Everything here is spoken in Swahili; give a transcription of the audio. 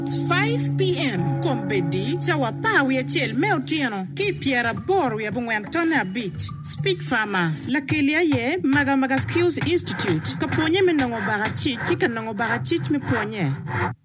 It's 5 p.m. Kombedi chawa pawi achel meotiano ki piera boru ya bungwantona beach. Speak Farmer. La kelia ye maga Skills Institute. Kaponye menongo barachit ki kanongo barachit me ponye.